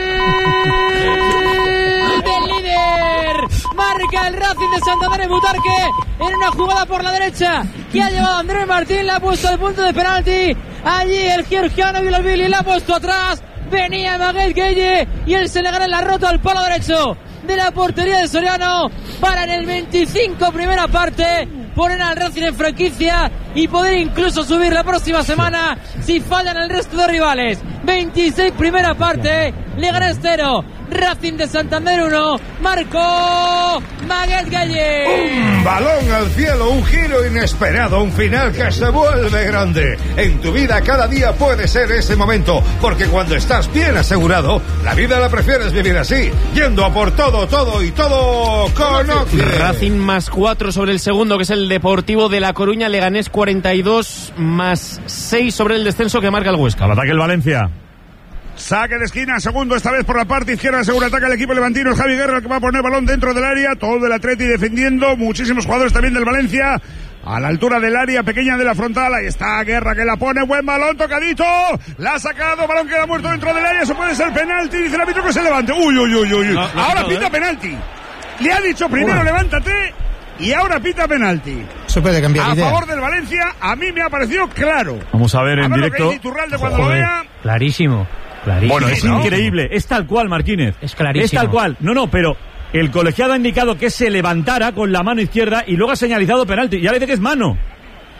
del líder. Marca el Racing de Santander en Butarque en una jugada por la derecha que ha llevado Andrés Martín, la ha puesto al punto de penalti. Allí el georgiano Villalbili la ha puesto atrás. Venía Maguette Gueye y el Senegal la ha roto al palo derecho de la portería de Soriano para en el veinticinco primera parte poner al Racing en franquicia y poder incluso subir la próxima semana si fallan el resto de rivales. veintiséis primera parte, Leganés cero, Racing de Santander uno, marcó Maguette Gueye. Un balón al cielo, un giro inesperado, un final que se vuelve grande. En tu vida cada día puede ser ese momento, porque cuando estás bien asegurado, la vida la prefieres vivir así, yendo a por todo, todo y todo con Occidente. Racing más cuatro sobre el segundo, que es el Deportivo de La Coruña. Leganés cuarenta y dos más seis sobre el descenso que marca el Huesca. Al ataque el Valencia. Saque de esquina, segundo, esta vez por la parte izquierda, seguro ataca el equipo levantino, Javi Guerra, el que va a poner balón dentro del área, todo el Atleti defendiendo, muchísimos jugadores también del Valencia, a la altura del área pequeña de la frontal, ahí está Guerra que la pone, buen balón, tocadito, la ha sacado, balón queda muerto dentro del área, eso puede ser penalti, dice el árbitro que se levante, uy, uy, uy, uy, No, no, ahora no, pita ¿eh? penalti, le ha dicho primero Uy. levántate, y ahora pita penalti. Se puede cambiar A de idea. favor del Valencia, a mí me ha parecido claro. Vamos a ver en A ver lo que directo. dice Iturralde cuando lo Joder, vea. clarísimo, clarísimo. Bueno, es ¿no? increíble. Es tal cual, Marquínez. Es clarísimo. Es tal cual. No, no, pero el colegiado ha indicado que se levantara con la mano izquierda y luego ha señalizado penalti. Ya le dice que es mano.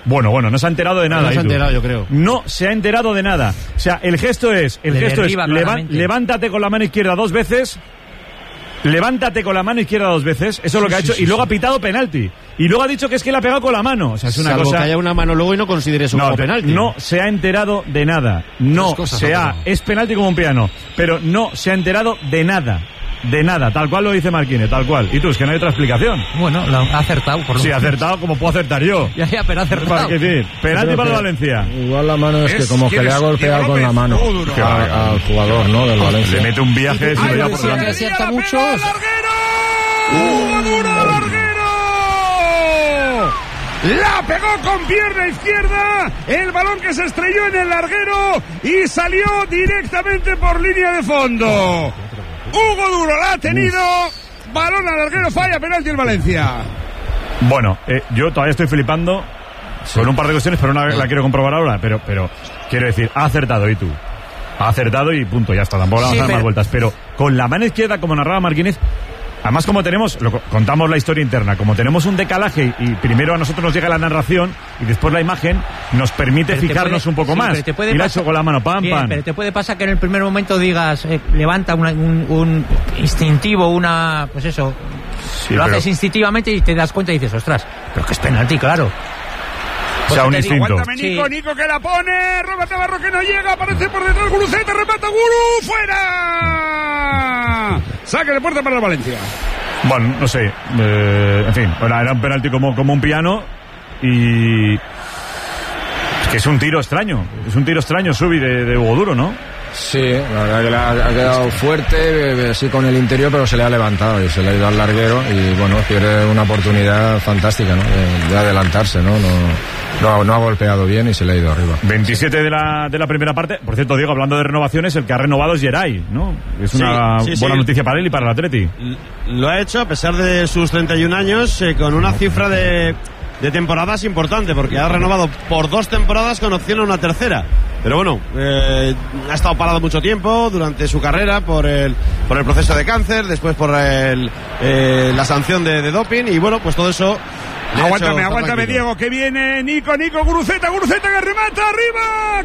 Bueno, bueno, no se ha enterado de nada. No se ha enterado, yo creo. No se ha enterado de nada. O sea, el gesto es, el Le gesto es, derriba leva- claramente. levántate con la mano izquierda dos veces. Levántate con la mano izquierda dos veces, eso es lo que Sí, ha hecho, sí, y luego sí. ha pitado penalti. Y luego ha dicho que es que le ha pegado con la mano. O sea, es una Salvo cosa. que haya una mano luego y no considere eso No, como te- penalti. no se ha enterado de nada. No Esas cosas se no, ha. no. Es penalti como un piano. Pero no se ha enterado de nada. De nada. Tal cual lo dice Marquínez, tal cual. Y tú, es que no hay otra explicación. Bueno, lo ha acertado. Por lo Sí, ha menos. acertado como puedo acertar yo. Ya, ya, pero ha acertado. Para decir, penalti Creo para que Valencia. Igual la mano es, Es- que como que le ha ¿quieres- golpeado Diego con la López? mano Oh, duro. a- al jugador, ¿no? Del Valencia. Le mete un viaje si Ay, lo lleva yo por decía que delante. acierta mucho. ¡Hugo Duro, larguero! La pegó con pierna izquierda, el balón que se estrelló en el larguero y salió directamente por línea de fondo. Hugo Duro la ha tenido, balón al larguero, falla, penalti el Valencia. Bueno, eh, yo todavía estoy flipando con un par de cuestiones, pero una la quiero comprobar ahora. Pero, pero quiero decir, ha acertado y tú. Ha acertado y punto, ya está. Tampoco le vamos Sí, a dar pero- más vueltas. Pero con la mano izquierda, como narraba Marquínez, además como tenemos, lo, contamos la historia interna, como tenemos un decalaje y primero a nosotros nos llega la narración y después la imagen, nos permite Pero te fijarnos puede- un poco sí, más. pero te puede Y la ha pasar- hecho con la mano, pam, Bien, pam. pero te puede pasar que en el primer momento digas, eh, levanta una- un, un instintivo, una, pues eso, Sí, lo pero- haces instintivamente y te das cuenta y dices, ostras, pero que es penalti, claro. O sea, un Porque te digo- instinto. Aguántame Nico, Sí. Nico que la pone, Robert Navarro que no llega, aparece por detrás Guruceta, remata Guru, fuera. Saque de puerta para el Valencia. Bueno, no sé. eh, en fin, bueno, era un penalti como, como un piano y... Es que es un tiro extraño. Es un tiro extraño, Subi, de, de Hugo Duro, ¿no? Sí, la verdad que le ha, ha quedado fuerte, eh, sí con el interior, pero se le ha levantado y se le ha ido al larguero y bueno, pierde una oportunidad fantástica, ¿no? De, de adelantarse, ¿no? No, no, no ha golpeado bien y se le ha ido arriba. veintisiete de la, de la primera parte. Por cierto, Diego, hablando de renovaciones, el que ha renovado es Geray, ¿no? Es Sí, una sí, sí. buena noticia para él y para el Atleti. Lo ha hecho a pesar de sus treinta y un años, eh, con una cifra de, de temporadas importante, porque ha renovado por dos temporadas con opción a una tercera. Pero bueno, eh, ha estado parado mucho tiempo durante su carrera por el, por el proceso de cáncer, después por el, eh, la sanción de, de doping, y bueno, pues todo eso... le ha Aguántame, hecho aguántame, tranquilo. Diego, que viene Nico, Nico, Guruceta, Guruceta que remata arriba,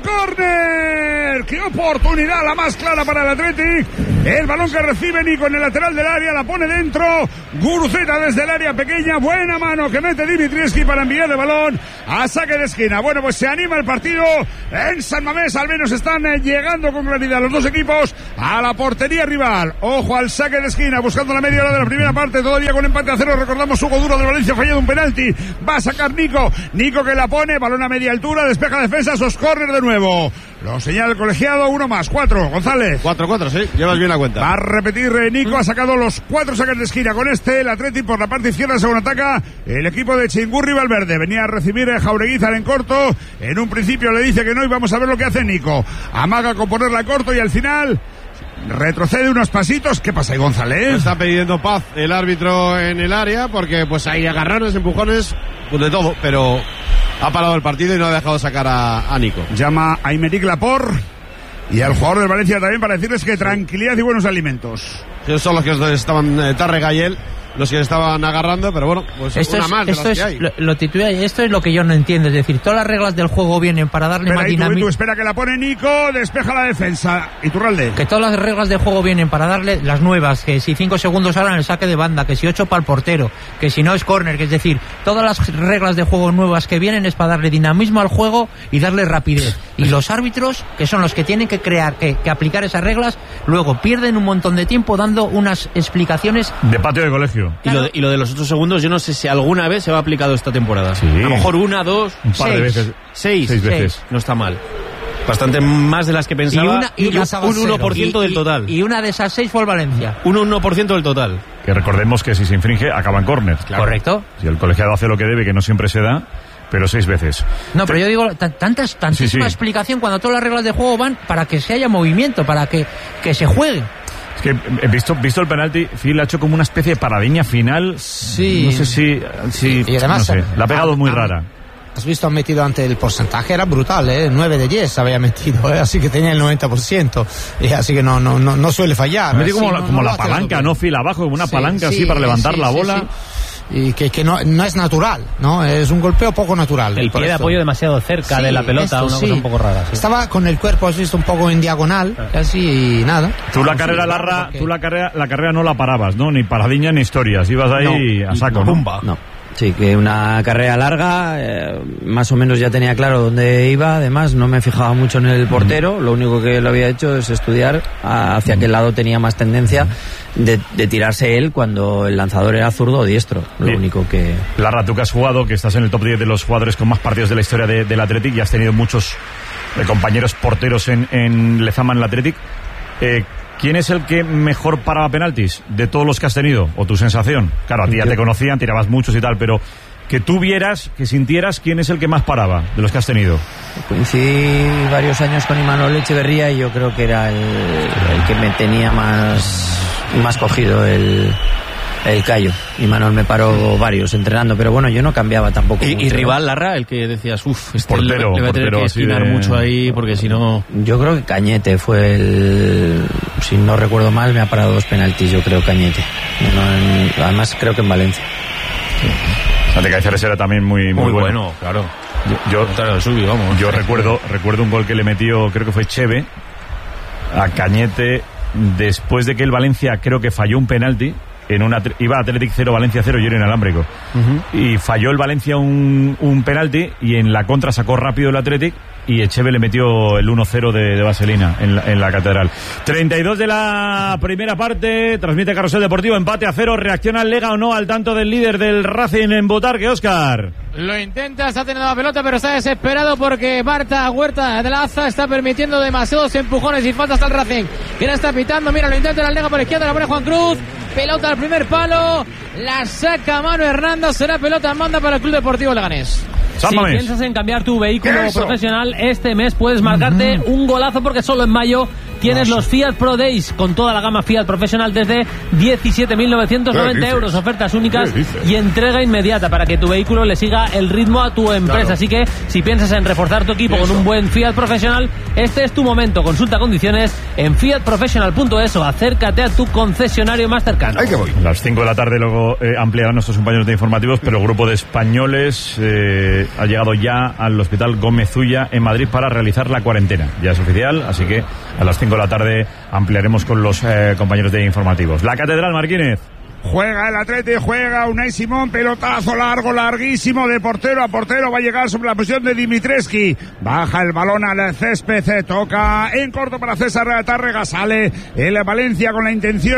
córner. Qué oportunidad, la más clara para el Athletic. El balón que recibe Nico en el lateral del área, la pone dentro. Guruceta desde el área pequeña, buena mano que mete Dimitrievski para enviar el balón a saque de esquina. Bueno, pues se anima el partido en San Mamés, al menos están eh, llegando con claridad los dos equipos a la portería rival. Ojo al saque de esquina, buscando la media hora de la primera parte, todavía con empate a cero. Recordamos, Hugo Duro del Valencia ha fallado un penalti. Va a sacar Nico. Nico que la pone, balón a media altura, despeja defensa, sos córner de nuevo. Lo señala el colegiado, uno más, cuatro. González. Cuatro, cuatro, sí, llevas bien la cuenta. Va a repetir eh, Nico, ha sacado los cuatro saques de esquina. Con este, el Athletic por la parte izquierda, según ataca el equipo de Chingurri Valverde. Venía a recibir a Jaureguizar en corto. En un principio le dice que no y vamos a ver lo que hace Nico. Amaga con ponerla en corto y al final retrocede unos pasitos. ¿Qué pasa ahí, González? Está pidiendo paz el árbitro en el área porque pues hay agarrones, empujones, pues de todo, pero ha parado el partido y no ha dejado sacar a, a Nico. Llama a Aymeric Laporte y al jugador del Valencia también para decirles que tranquilidad y buenos alimentos. Ellos son los que estaban, eh, Tárrega y él, los que estaban agarrando, pero bueno, pues Esto una es, más de esto las es que hay. lo, lo titula- esto es lo que yo no entiendo. Es decir, todas las reglas del juego vienen para darle Espera, más ahí, tú, tú, dinamismo. espera que la pone Nico, despeja la defensa. Iturralde. Que todas las reglas del juego vienen para darle las nuevas, que si cinco segundos ahora en el saque de banda, que si ocho para el portero, que si no es córner, que es decir, todas las reglas de juego nuevas que vienen es para darle dinamismo al juego y darle rapidez. Y los árbitros, que son los que tienen que crear, que, que aplicar esas reglas, luego pierden un montón de tiempo dando unas explicaciones. De patio de colegio. Y lo de, y lo de los ocho segundos, yo no sé si alguna vez se va aplicado esta temporada. Sí. A lo mejor una, dos, Un par de seis. veces. Seis. Seis veces. No está mal. Bastante más de las que pensaba. Y una, y un, una- un uno por ciento y- del y- total. Y una de esas seis fue el Valencia. Un uno por ciento del total. Que recordemos que si se infringe, acaba en córner. Correcto. Si el colegiado hace lo que debe, que no siempre se da, pero seis veces. No, pero yo digo, ta- tantas, tantísima Sí, sí. explicación cuando todas las reglas de juego van para que se haya movimiento, para que, que se juegue. Es que, eh, visto, visto el penalti, Phil ha hecho como una especie de paradiña final. Sí. No sé si... si Y además, no sé, la ha pegado ah, muy ah, rara. Has visto, han metido ante el porcentaje, era brutal, ¿eh? nueve de diez había metido, ¿eh? Así que tenía el noventa por ciento. Y así que no, no, no, no suele fallar. Ha metido como, Sí, la, no- como no la lo ha tirado palanca, bien. ¿no, Phil? Abajo, como una Sí, palanca sí, así para levantar sí, la sí, bola. sí. y que, que no, no es natural, ¿no? Es un golpeo poco natural. El pie de apoyo demasiado cerca sí, de la pelota, esto, una sí. cosa un poco rara. Sí. Estaba con el cuerpo, has visto, un poco en diagonal, casi y nada. Tú la carrera larga, tú la carrera, la carrera no la parabas, ¿no? Ni paradiña ni historias, ibas ahí no, a saco, no, ¡pumba! No. Sí, que una carrera larga, eh, más o menos ya tenía claro dónde iba, además no me fijaba mucho en el portero, lo único que lo había hecho es estudiar hacia qué lado tenía más tendencia de, de tirarse él cuando el lanzador era zurdo o diestro, lo Bien. único que... Larra, tú que has jugado, que estás en el top diez de los jugadores con más partidos de la historia de, del Athletic y has tenido muchos eh, compañeros porteros en, en Lezama, en el Athletic, eh, ¿quién es el que mejor paraba penaltis de todos los que has tenido? ¿O tu sensación? Claro, a ti ya te conocían, tirabas muchos y tal, pero que tú vieras, que sintieras quién es el que más paraba de los que has tenido. Coincidí varios años con Imanol Echeverría y yo creo que era el, el que me tenía más, más cogido el... El callo. Imanol me paró varios entrenando, pero bueno, yo no cambiaba tampoco. ¿Y, mucho, y rival, ¿no? Larra, el que decías, uff, este portero, le, le va a tener portero, que esquinar de... mucho ahí, porque si no... Yo creo que Cañete fue el... Si no recuerdo mal, me ha parado dos penaltis, yo creo, Cañete. No, en... Además, creo que en Valencia. Sí. De Cáceres era también muy, muy, muy bueno. bueno. Claro. Yo, yo, subi, vamos. yo recuerdo, recuerdo un gol que le metió, creo que fue Cheve, a Cañete, después de que el Valencia creo que falló un penalti. En una, iba Athletic cero, Valencia cero y era inalámbrico. Uh-huh. Y falló el Valencia un, un penalti y en la contra sacó rápido el Athletic y Echeve le metió el uno cero de, de Vaselina en la, en la Catedral. treinta y dos de la primera parte, transmite Carrusel Deportivo, empate a cero, reacciona el Lega o no al tanto del líder del Racing en Botarque, Óscar. Lo intenta, está teniendo la pelota, pero está desesperado porque Marta Huerta de la Aza está permitiendo demasiados empujones y faltas al Racing. ¿Quién está pitando? Mira, lo intenta el Lega por la izquierda, la pone Juan Cruz. Pelota al primer palo, la saca Manu Hernández, será pelota en banda para el Club Deportivo Leganés. Si piensas en cambiar tu vehículo profesional, este mes puedes marcarte uh-huh. un golazo porque solo en mayo tienes los Fiat Pro Days con toda la gama Fiat profesional desde diecisiete mil novecientos noventa euros. Ofertas únicas y entrega inmediata para que tu vehículo le siga el ritmo a tu empresa. Claro. Así que si piensas en reforzar tu equipo Eso. con un buen Fiat profesional, este es tu momento. Consulta condiciones en fiat professional punto es o acércate a tu concesionario más cercano. Ahí que voy. A las cinco de la tarde luego eh, ampliarán nuestros compañeros de informativos, pero el grupo de españoles eh, ha llegado ya al Hospital Gómez Ulla en Madrid para realizar la cuarentena. Ya es oficial, así que a las cinco de la tarde ampliaremos con los eh, compañeros de informativos. La Catedral, Marquínez. Juega el Atleti, juega Unai Simón, pelotazo largo, larguísimo, de portero a portero, va a llegar sobre la posición de Dimitrescu, baja el balón al césped, toca en corto para César Tárrega, sale el Valencia con la intención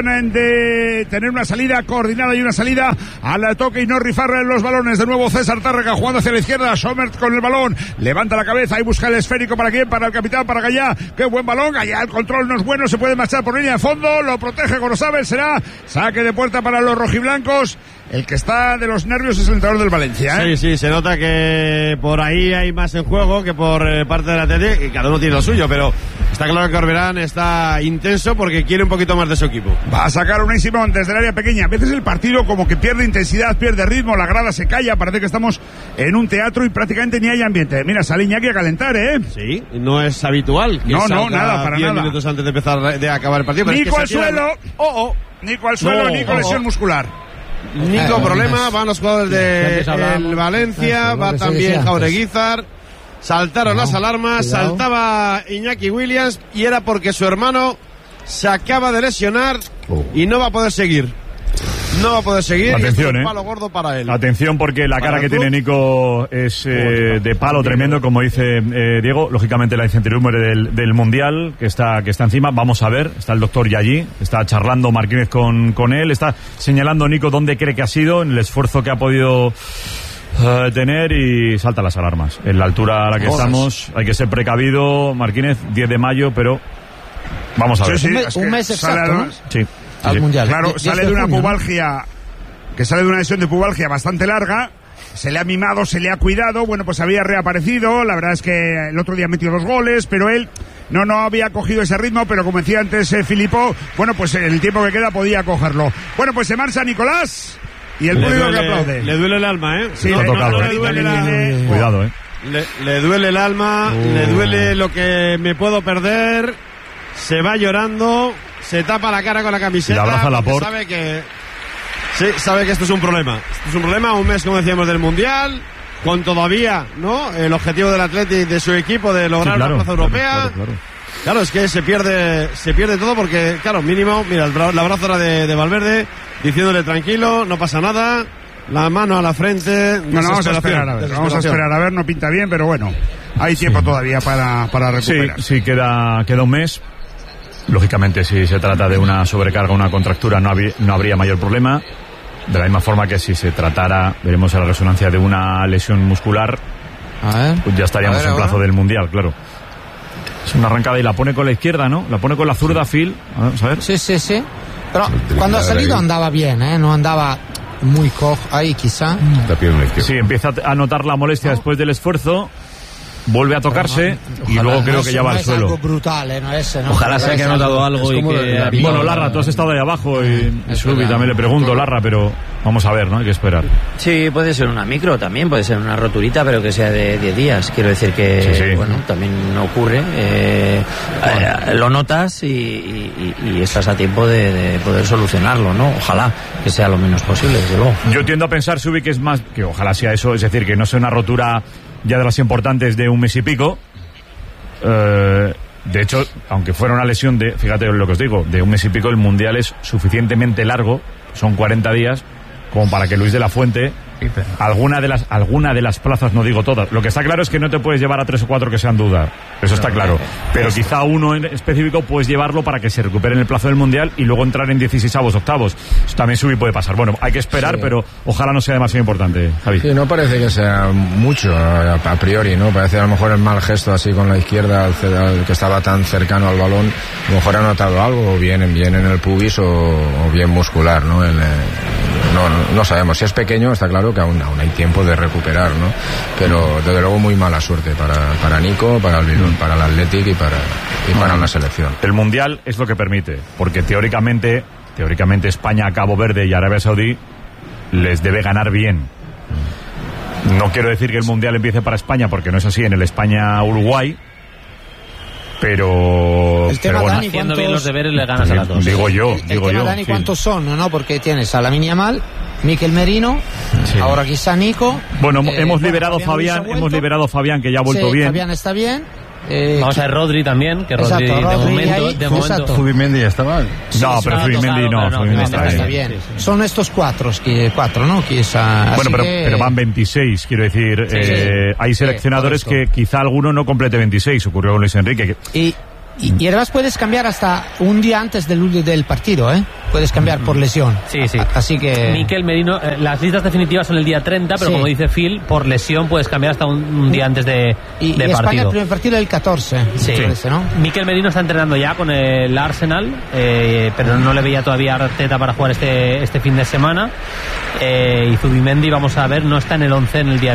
de tener una salida coordinada y una salida al toque y no rifar los balones. De nuevo César Tárrega jugando hacia la izquierda, Sommer con el balón, levanta la cabeza y busca el esférico, ¿para quién? Para el capitán, para Gallá, qué buen balón, Gallá, el control no es bueno, se puede marchar por línea de fondo, lo protege Gorosabel, será saque de puerta para los rojiblancos. El que está de los nervios es el entrenador del Valencia, ¿eh? Sí, sí, se nota que por ahí hay más en juego que por eh, parte del Atleti, y cada uno tiene lo suyo, pero está claro que Corberán está intenso porque quiere un poquito más de su equipo. Va a sacar Unai Simón desde el área pequeña. A veces el partido como que pierde intensidad, pierde ritmo, la grada se calla, parece que estamos en un teatro y prácticamente ni hay ambiente. Mira, sale Iñaki a calentar, ¿eh? Sí, no es habitual que no, no, nada, para diez nada. minutos antes de empezar de acabar el partido. Nico al suelo. Oh, oh. Nico al suelo, no, Nico oh, lesión oh. muscular. Nico, problema, van los jugadores de el Valencia, va también Jaureguizar. Saltaron las alarmas, saltaba Iñaki Williams y era porque su hermano se acaba de lesionar y no va a poder seguir. No va a poder seguir. Atención, y es un eh. palo gordo para él. Atención porque la para cara que tiene Nico es eh, de palo tremendo, como dice eh, Diego. Lógicamente la incertidumbre del, del Mundial que está que está encima. Vamos a ver, está el doctor ya allí, está charlando Marquínez con, con él, está señalando Nico dónde cree que ha sido, en el esfuerzo que ha podido uh, tener y salta las alarmas. En la altura a la que Cosas. estamos hay que ser precavido, Marquínez, diez de mayo, pero vamos a ver. Sí, sí, un, mes, un mes exacto, ¿no? Sí. Al sí. mundial. Claro, de, sale de una pubalgia, que sale de una lesión de pubalgia bastante larga, se le ha mimado, se le ha cuidado, bueno, pues había reaparecido, la verdad es que el otro día metió dos goles, pero él no, no había cogido ese ritmo, pero como decía antes eh, Filippo, bueno, pues en el tiempo que queda podía cogerlo. Bueno, pues se marcha Nicolás y el público que aplaude. Le duele el alma, ¿eh? Sí, no, le, tocado, no, eh. le duele el alma. Cuidado, ¿eh? Le, le duele el alma, uh. le duele lo que me puedo perder, se va llorando, se tapa la cara con la camiseta. Y abraza a Laporte. Sabe que Sí, sabe que esto es un problema. Esto es un problema, un mes, como decíamos, del Mundial, con todavía, ¿no?, el objetivo del Athletic, de su equipo, de lograr sí, claro, una plaza europea. Claro, claro, claro. Claro, es que se pierde se pierde todo porque, claro, mínimo, mira, el, el abrazo era de, de Valverde, diciéndole tranquilo, no pasa nada, la mano a la frente. Bueno, vamos a esperar a ver, vamos a esperar a ver, no pinta bien, pero bueno, hay tiempo sí. todavía para, para recuperar. Sí, sí, queda, queda un mes. Lógicamente, si se trata de una sobrecarga, una contractura, no, había, no habría mayor problema. De la misma forma que si se tratara, veremos a la resonancia de una lesión muscular, a ver, pues ya estaríamos ver, en plazo del Mundial, claro. Es una arrancada y la pone con la izquierda, ¿no? La pone con la zurda, Phil. Vamos a ver. Sí, sí, sí. Pero cuando ha salido andaba bien, ¿eh? No andaba muy cojo ahí, quizá. Sí, empieza a notar la molestia no. después del esfuerzo. Vuelve a tocarse no, y luego creo no es, que ya va no al suelo. Algo brutal, ¿eh? No es, no, Ojalá sea que ha notado algo y que... Había... Bueno, Larra, tú has estado ahí abajo y, y Subi también le pregunto, Larra, pero vamos a ver, ¿no? Hay que esperar. Sí, puede ser una micro también, puede ser una roturita, pero que sea de diez días. Quiero decir que, sí, sí. bueno, también ocurre. Eh, bueno. eh, lo notas y, y, y estás a tiempo de, de poder solucionarlo, ¿no? Ojalá que sea lo menos posible, desde luego. Yo tiendo a pensar, Subi, que es más, que ojalá sea eso, es decir, que no sea una rotura ya de las importantes de un mes y pico. Eh, de hecho, aunque fuera una lesión de, fíjate lo que os digo, de un mes y pico, el Mundial es suficientemente largo, son cuarenta días, como para que Luis de la Fuente, alguna de las alguna de las plazas, no digo todas, lo que está claro es que no te puedes llevar a tres o cuatro que sean duda, eso está claro, pero quizá uno en específico puedes llevarlo para que se recupere en el plazo del Mundial y luego entrar en dieciseisavos, octavos. Eso también Subi puede pasar. Bueno, hay que esperar, sí. pero ojalá no sea demasiado importante, Javi. Sí, no parece que sea mucho a, a priori, ¿no? Parece a lo mejor el mal gesto así con la izquierda, al, que estaba tan cercano al balón, a lo mejor ha notado algo, o bien, bien en el pubis o, o bien muscular, ¿no? El, no, no, no sabemos. Si es pequeño, está claro que aún, aún hay tiempo de recuperar, ¿no? Pero desde luego muy mala suerte para, para Nico, para el Bilbao, para el Athletic y para, y para una selección. El Mundial es lo que permite, porque teóricamente, teóricamente España, Cabo Verde y Arabia Saudí les debe ganar bien. No quiero decir que el Mundial empiece para España, porque no es así, en el España-Uruguay. Pero, el tema, pero bueno, Dani, haciendo ¿cuántos... bien los deberes le ganas a las dos. Digo yo, el, digo el tema, yo. Dani, sí. ¿cuántos son? ¿No? Porque tienes a Lamine Yamal, Mikel Merino, sí. ahora quizá Nico. Bueno, eh, hemos liberado bueno, Fabián, Fabián hemos liberado a Fabián, que ya ha vuelto sí, bien. Fabián está bien. Eh, Vamos a ver Rodri también, que Rodri, exacto, de Rodri momento, ahí, de momento. Zubimendi ya está mal. Sí, no, pero Zubimendi no, no, Zubimendi está, está bien. Sí, sí. Son estos cuatro, que, cuatro, ¿no? Quizá, bueno, pero, que... pero van veintiséis, quiero decir. Sí, eh, sí. Hay seleccionadores sí, que quizá alguno no complete veintiséis, ocurrió con Luis Enrique. Que... Y, y, y además puedes cambiar hasta un día antes del, del partido, ¿eh? Puedes cambiar por lesión. Sí, sí. Así que... Mikel Merino, eh, las listas definitivas son el día treinta, pero sí. como dice Phil, por lesión puedes cambiar hasta un, un día antes de, y, de y partido. España el primer partido el catorce, sí. parece, ¿no? Mikel Merino está entrenando ya con el Arsenal, eh, pero no le veía todavía a Arteta para jugar este, este fin de semana. Eh, y Zubimendi, vamos a ver, no está en el once en el día